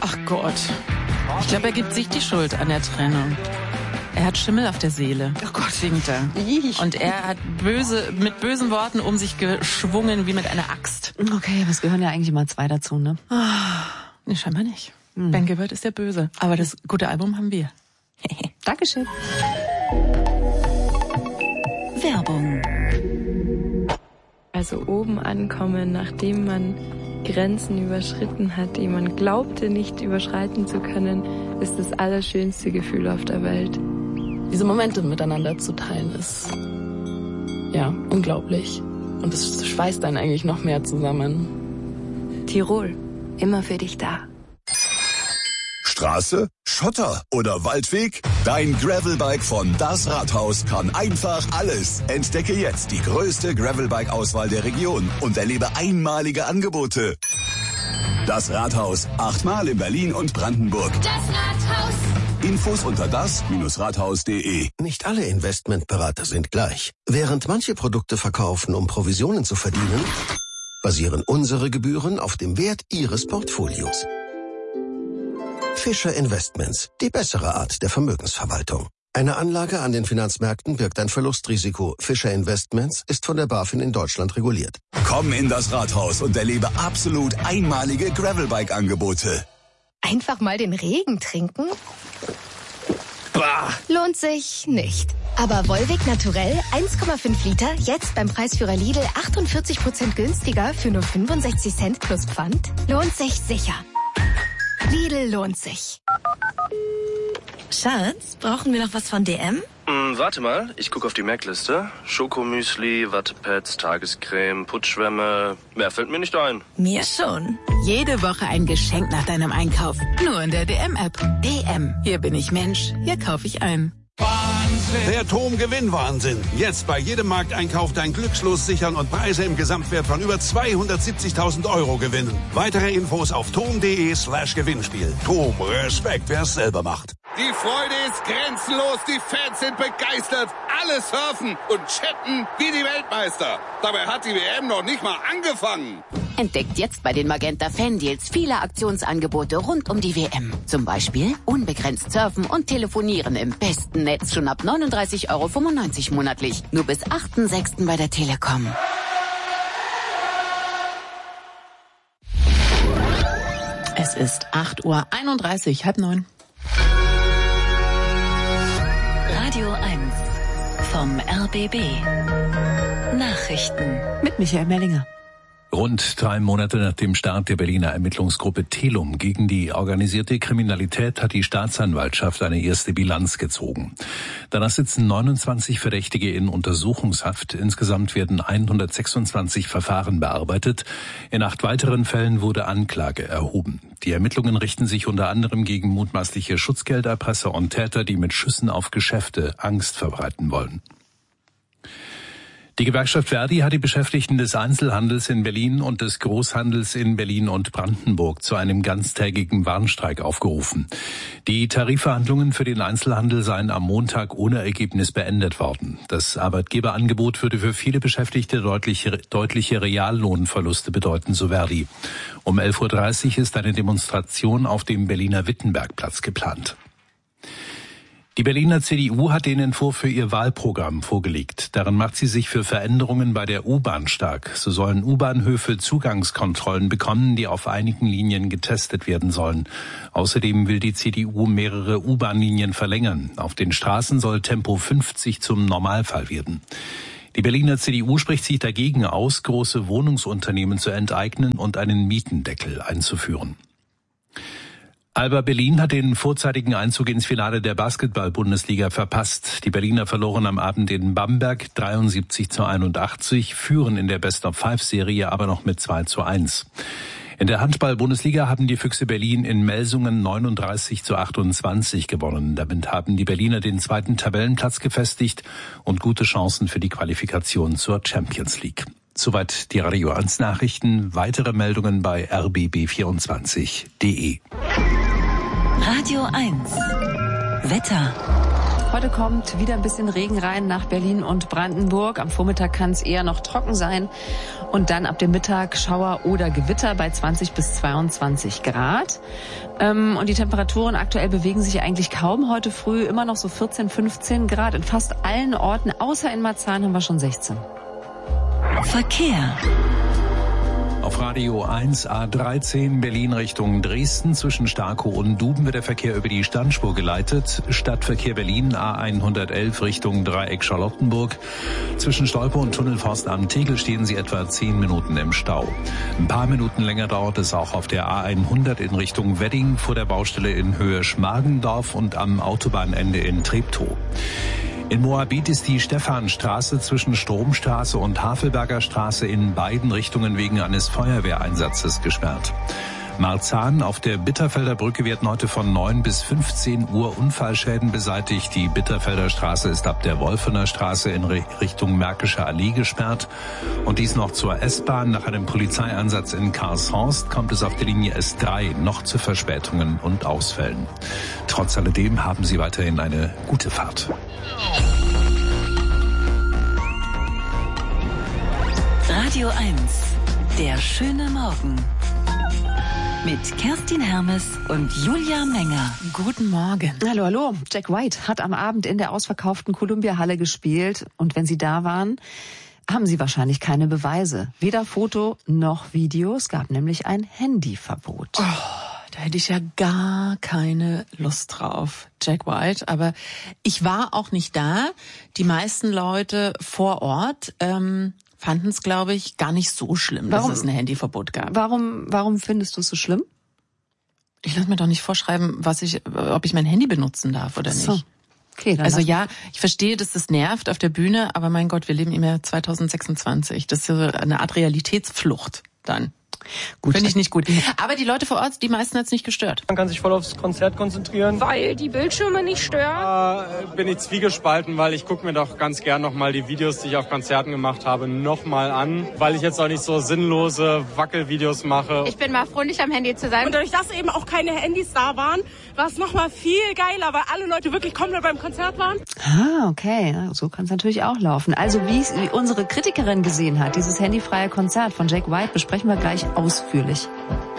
Ach Gott. Ich glaube, er gibt sich die Schuld an der Trennung. Er hat Schimmel auf der Seele. Oh Gott, singt er. Und er hat mit bösen Worten um sich geschwungen wie mit einer Axt. Okay, aber es gehören ja eigentlich immer zwei dazu, ne? Nee, scheinbar nicht. Ben Gibbard ist der Böse. Aber das gute Album haben wir. Dankeschön. Werbung. Also oben ankommen, nachdem man Grenzen überschritten hat, die man glaubte nicht überschreiten zu können, ist das allerschönste Gefühl auf der Welt. Diese Momente miteinander zu teilen ist, ja, unglaublich. Und es schweißt einen eigentlich noch mehr zusammen. Tirol, immer für dich da. Straße, Schotter oder Waldweg? Dein Gravelbike von Das Rathaus kann einfach alles. Entdecke jetzt die größte Gravelbike-Auswahl der Region und erlebe einmalige Angebote. Das Rathaus, 8-mal in Berlin und Brandenburg. Das Rathaus. Infos unter das-rathaus.de. Nicht alle Investmentberater sind gleich. Während manche Produkte verkaufen, um Provisionen zu verdienen, basieren unsere Gebühren auf dem Wert Ihres Portfolios. Fischer Investments, die bessere Art der Vermögensverwaltung. Eine Anlage an den Finanzmärkten birgt ein Verlustrisiko. Fischer Investments ist von der BaFin in Deutschland reguliert. Komm in das Rathaus und erlebe absolut einmalige Gravelbike-Angebote. Einfach mal den Regen trinken? Bah. Lohnt sich nicht. Aber Volvic Naturell 1,5 Liter, jetzt beim Preisführer Lidl 48% günstiger für nur 65 Cent plus Pfand? Lohnt sich sicher. Lidl lohnt sich. Schatz, brauchen wir noch was von DM? Warte mal, ich gucke auf die Merkliste. Schokomüsli, Wattepads, Tagescreme, Putzschwämme. Mehr fällt mir nicht ein. Mir schon. Jede Woche ein Geschenk nach deinem Einkauf. Nur in der DM-App. DM. Hier bin ich Mensch. Hier kaufe ich ein. Der TOM-Gewinnwahnsinn. Jetzt bei jedem Markteinkauf dein Glückslos sichern und Preise im Gesamtwert von über 270.000 € gewinnen. Weitere Infos auf tom.de/Gewinnspiel. TOM, Respekt, wer es selber macht. Die Freude ist grenzenlos, die Fans sind begeistert. Alle surfen und chatten wie die Weltmeister. Dabei hat die WM noch nicht mal angefangen. Entdeckt jetzt bei den Magenta Fan-Deals viele Aktionsangebote rund um die WM. Zum Beispiel unbegrenzt surfen und telefonieren im besten Netz schon ab 39,95 € monatlich. Nur bis 8.6. bei der Telekom. Es ist 8:31 Uhr, 8:30. Radio 1 vom RBB. Nachrichten. Mit Michael Mellinger. Rund 3 Monate nach dem Start der Berliner Ermittlungsgruppe Telum gegen die organisierte Kriminalität hat die Staatsanwaltschaft eine erste Bilanz gezogen. Danach sitzen 29 Verdächtige in Untersuchungshaft. Insgesamt werden 126 Verfahren bearbeitet. In 8 weiteren Fällen wurde Anklage erhoben. Die Ermittlungen richten sich unter anderem gegen mutmaßliche Schutzgelderpresser und Täter, die mit Schüssen auf Geschäfte Angst verbreiten wollen. Die Gewerkschaft Verdi hat die Beschäftigten des Einzelhandels in Berlin und des Großhandels in Berlin und Brandenburg zu einem ganztägigen Warnstreik aufgerufen. Die Tarifverhandlungen für den Einzelhandel seien am Montag ohne Ergebnis beendet worden. Das Arbeitgeberangebot würde für viele Beschäftigte deutliche Reallohnverluste bedeuten, so Verdi. Um 11:30 Uhr ist eine Demonstration auf dem Berliner Wittenbergplatz geplant. Die Berliner CDU hat den Entwurf für ihr Wahlprogramm vorgelegt. Darin macht sie sich für Veränderungen bei der U-Bahn stark. So sollen U-Bahnhöfe Zugangskontrollen bekommen, die auf einigen Linien getestet werden sollen. Außerdem will die CDU mehrere U-Bahn-Linien verlängern. Auf den Straßen soll Tempo 50 zum Normalfall werden. Die Berliner CDU spricht sich dagegen aus, große Wohnungsunternehmen zu enteignen und einen Mietendeckel einzuführen. Alba Berlin hat den vorzeitigen Einzug ins Finale der Basketball-Bundesliga verpasst. Die Berliner verloren am Abend in Bamberg 73:81, führen in der Best-of-5-Serie aber noch mit 2:1. In der Handball-Bundesliga haben die Füchse Berlin in Melsungen 39:28 gewonnen. Damit haben die Berliner den 2. Tabellenplatz gefestigt und gute Chancen für die Qualifikation zur Champions League. Soweit die Radio 1 Nachrichten. Weitere Meldungen bei rbb24.de. Radio 1 Wetter. Heute kommt wieder ein bisschen Regen rein nach Berlin und Brandenburg. Am Vormittag kann es eher noch trocken sein. Und dann ab dem Mittag Schauer oder Gewitter bei 20 bis 22 Grad. Und die Temperaturen aktuell bewegen sich eigentlich kaum. Heute früh immer noch so 14, 15 Grad. In fast allen Orten, außer in Marzahn, haben wir schon 16. Verkehr. Auf Radio 1 A13 Berlin Richtung Dresden zwischen Starkow und Duben wird der Verkehr über die Standspur geleitet. Stadtverkehr Berlin A111 Richtung Dreieck Charlottenburg. Zwischen Stolpe und Tunnelforst am Tegel stehen Sie etwa 10 Minuten im Stau. Ein paar Minuten länger dauert es auch auf der A100 in Richtung Wedding vor der Baustelle in Höhe Schmargendorf und am Autobahnende in Treptow. In Moabit ist die Stephanstraße zwischen Stromstraße und Havelberger Straße in beiden Richtungen wegen eines Feuerwehreinsatzes gesperrt. Marzahn auf der Bitterfelder Brücke werden heute von 9 bis 15 Uhr Unfallschäden beseitigt. Die Bitterfelder Straße ist ab der Wolfener Straße in Richtung Märkische Allee gesperrt. Und dies noch zur S-Bahn. Nach einem Polizeieinsatz in Karlshorst kommt es auf der Linie S3 noch zu Verspätungen und Ausfällen. Trotz alledem haben Sie weiterhin eine gute Fahrt. Radio 1, der schöne Morgen. Mit Kerstin Hermes und Julia Menger. Guten Morgen. Hallo, hallo. Jack White hat am Abend in der ausverkauften Columbia-Halle gespielt. Und wenn Sie da waren, haben Sie wahrscheinlich keine Beweise. Weder Foto noch Video. Es gab nämlich ein Handyverbot. Oh, da hätte ich ja gar keine Lust drauf, Jack White. Aber ich war auch nicht da. Die meisten Leute vor Ort fanden es, glaube ich, gar nicht so schlimm, dass es ein Handyverbot gab. Warum findest du es so schlimm? Ich lasse mir doch nicht vorschreiben, ob ich mein Handy benutzen darf oder nicht. So. Okay, dann also ja, ich verstehe, dass das nervt auf der Bühne, aber mein Gott, wir leben im Jahr 2026. Das ist ja eine Art Realitätsflucht dann. Gut. Finde ich nicht gut. Aber die Leute vor Ort, die meisten hat es nicht gestört. Man kann sich voll aufs Konzert konzentrieren. Weil die Bildschirme nicht stören? Bin ich zwiegespalten, weil ich gucke mir doch ganz gern nochmal die Videos, die ich auf Konzerten gemacht habe, nochmal an. Weil ich jetzt auch nicht so sinnlose Wackelvideos mache. Ich bin mal froh, nicht am Handy zu sein. Und dadurch, dass eben auch keine Handys da waren, war es nochmal viel geiler, weil alle Leute wirklich komplett beim Konzert waren. Ah, okay. So kann es natürlich auch laufen. Also wie unsere Kritikerin gesehen hat, dieses handyfreie Konzert von Jack White, besprechen wir gleich ausführlich.